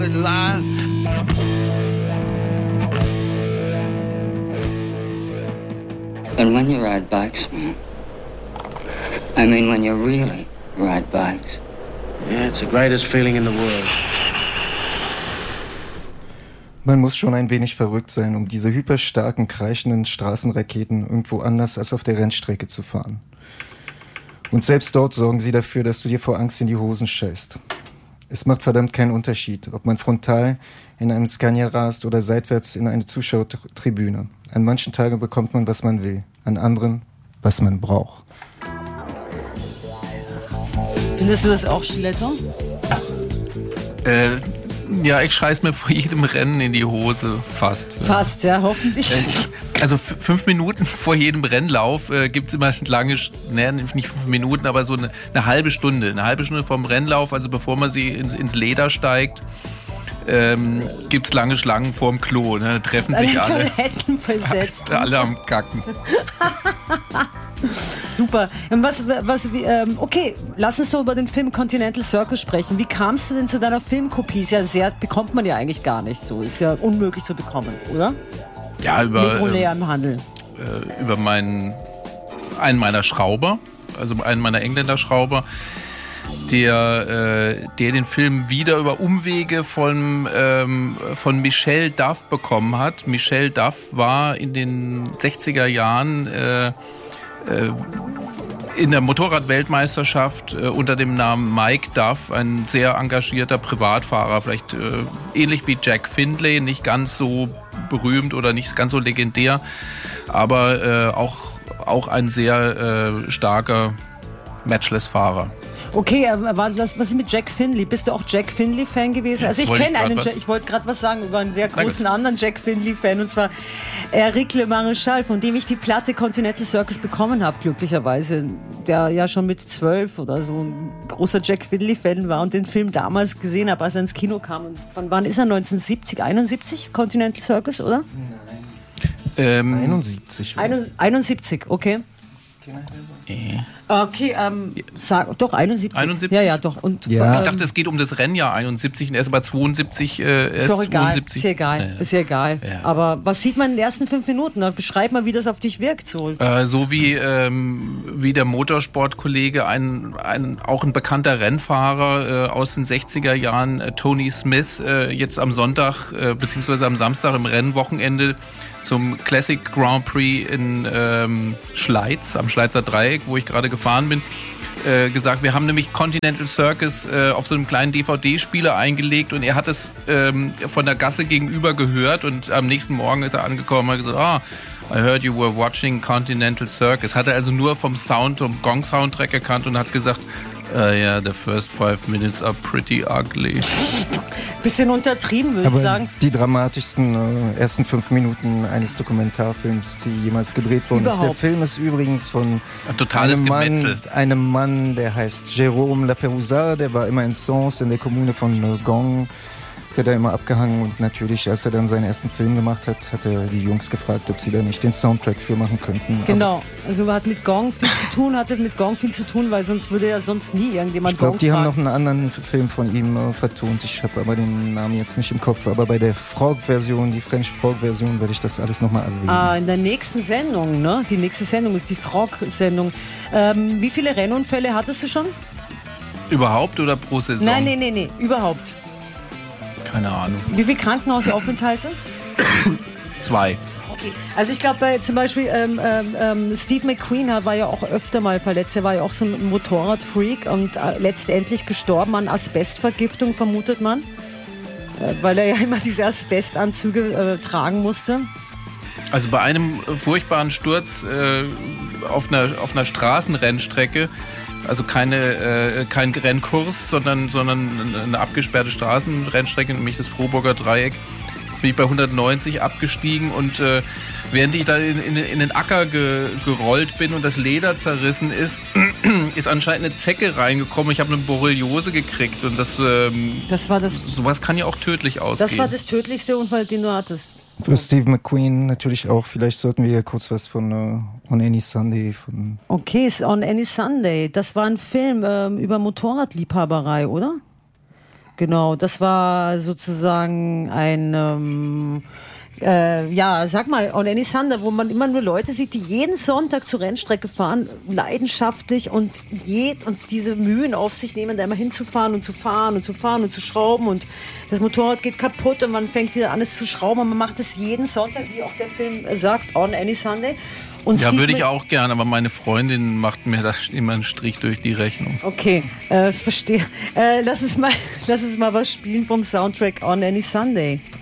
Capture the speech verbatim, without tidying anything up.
line. And when you ride bikes, man, I mean when you really ride bikes. Yeah, it's the greatest feeling in the world. Man muss schon ein wenig verrückt sein, um diese hyperstarken, kreischenden Straßenraketen irgendwo anders als auf der Rennstrecke zu fahren. Und selbst dort sorgen sie dafür, dass du dir vor Angst in die Hosen scheißt. Es macht verdammt keinen Unterschied, ob man frontal in einem Scania rast oder seitwärts in eine Zuschauertribüne. An manchen Tagen bekommt man, was man will, an anderen, was man braucht. Findest du das auch, Stiletto? Äh, ja, ich scheiß mir vor jedem Rennen in die Hose, fast. Fast, ja, hoffentlich. Also f- fünf Minuten vor jedem Rennlauf äh, gibt es immer eine lange, ne, nicht fünf Minuten, aber so eine, eine halbe Stunde. Eine halbe Stunde vorm Rennlauf, also bevor man sie ins, ins Leder steigt, ähm, gibt es lange Schlangen vorm Klo. Ne? Treffen sich alle. Toiletten besetzt. Alle am Kacken. Super. Was, was, ähm, okay, lass uns doch über den Film Continental Circus sprechen. Wie kamst du denn zu deiner Filmkopie? Ist ja sehr, bekommt man ja eigentlich gar nicht so. Ist ja unmöglich zu bekommen, oder? Ja, über, Leer im Handel. Äh, über meinen, einen meiner Schrauber, also einen meiner Engländer-Schrauber, der, äh, der den Film wieder über Umwege von, ähm, von Michel Duff bekommen hat. Michel Duff war in den sechziger Jahren äh, in der Motorrad-Weltmeisterschaft äh, unter dem Namen Mike Duff, ein sehr engagierter Privatfahrer, vielleicht äh, ähnlich wie Jack Findlay, nicht ganz so berühmt oder nicht ganz so legendär, aber äh, auch, auch ein sehr äh, starker Matchless-Fahrer. Okay, war das, was ist mit Jack Findlay? Bist du auch Jack Findlay-Fan gewesen? Also ich kenne einen, Jack, ich wollte gerade was sagen über einen sehr großen anderen Jack Findlay-Fan, und zwar Eric Le Maréchal, von dem ich die Platte Continental Circus bekommen habe, glücklicherweise, der ja schon mit zwölf oder so ein großer Jack Findlay-Fan war und den Film damals gesehen habe, als er ins Kino kam. Und von wann ist er? neunzehnhundertsiebzig, einundsiebzig? Continental Circus, oder? Nein. Ähm, einundsiebzig. einundsiebzig, okay. Äh. Okay, ähm, sag, doch, einundsiebzig. einundsiebzig? Ja, ja, doch. Und, ja. Ich dachte, es geht um das Rennjahr einundsiebzig und er ist aber zweiundsiebzig. Äh, ist doch egal, zweiundsiebzig. ist ja egal, ja, ja. ist ja egal. Ja. Aber was sieht man in den ersten fünf Minuten? Beschreib mal, wie das auf dich wirkt. So, äh, so wie, ähm, wie der Motorsportkollege, ein, ein, auch ein bekannter Rennfahrer äh, aus den sechziger Jahren, äh, Tony Smith, äh, jetzt am Sonntag äh, beziehungsweise am Samstag im Rennwochenende zum Classic Grand Prix in ähm, Schleiz, am Schleizer Dreieck, wo ich gerade gefahren bin, äh, gesagt, wir haben nämlich Continental Circus äh, auf so einem kleinen D V D-Spieler eingelegt und er hat es ähm, von der Gasse gegenüber gehört und am nächsten Morgen ist er angekommen und hat gesagt, ah, I heard you were watching Continental Circus. Hat er also nur vom Sound, vom Gong-Soundtrack erkannt und hat gesagt, uh, yeah, the first five minutes are pretty ugly. Bisschen untertrieben, würde ich sagen. Die dramatischsten äh, ersten fünf Minuten eines Dokumentarfilms, die jemals gedreht wurden. Ist. Der Film ist übrigens von ein totales einem, Gemetzel. Mann, einem Mann, der heißt Jérôme Laperousat, der war immer in Sens in der Kommune von äh, Gong. Hat er da immer abgehangen und natürlich, als er dann seinen ersten Film gemacht hat, hat er die Jungs gefragt, ob sie da nicht den Soundtrack für machen könnten. Genau, also hat mit Gong viel zu tun, hatte mit Gong viel zu tun, weil sonst würde ja sonst nie irgendjemand Ich glaube, Gong die fragen. haben noch einen anderen Film von ihm äh, vertont. Ich habe aber den Namen jetzt nicht im Kopf. Aber bei der Frog-Version, die French-Frog-Version, werde ich das alles nochmal erwähnen. Ah, in der nächsten Sendung, ne? Die nächste Sendung ist die Frog-Sendung. Ähm, wie viele Rennunfälle hattest du schon? Überhaupt oder pro Saison? Nein, nein, nein, nein, überhaupt. Keine Ahnung. Wie viele Krankenhausaufenthalte? Zwei. Okay. Also ich glaube, bei zum Beispiel ähm, ähm, Steve McQueen war ja auch öfter mal verletzt. Er war ja auch so ein Motorradfreak und äh, letztendlich gestorben an Asbestvergiftung, vermutet man. Äh, weil er ja immer diese Asbestanzüge äh, tragen musste. Also bei einem furchtbaren Sturz äh, auf einer, auf einer Straßenrennstrecke, also keine, äh, kein Rennkurs, sondern, sondern eine abgesperrte Straßenrennstrecke, nämlich das Frohburger Dreieck, bin ich bei hundertneunzig abgestiegen und äh, während ich da in, in, in den Acker ge, gerollt bin und das Leder zerrissen ist, ist anscheinend eine Zecke reingekommen. Ich habe eine Borreliose gekriegt und das, ähm, das war das. Sowas kann ja auch tödlich ausgehen. Das war das tödlichste Unfall, den du hattest. Für Steve McQueen natürlich auch. Vielleicht sollten wir hier kurz was von uh, On Any Sunday von. Okay, On Any Sunday. Das war ein Film ähm, über Motorradliebhaberei, oder? Genau, das war sozusagen ein, ähm, äh, ja, sag mal, On Any Sunday, wo man immer nur Leute sieht, die jeden Sonntag zur Rennstrecke fahren, leidenschaftlich und, je, und diese Mühen auf sich nehmen, da immer hinzufahren und zu fahren und zu fahren und zu schrauben und das Motorrad geht kaputt und man fängt wieder an, es zu schrauben und man macht es jeden Sonntag, wie auch der Film sagt, On Any Sunday. Und ja, Steve würde ich auch gerne, aber meine Freundin macht mir da immer einen Strich durch die Rechnung. Okay, äh, verstehe. Äh, lass, es mal, lass es mal was spielen vom Soundtrack On Any Sunday.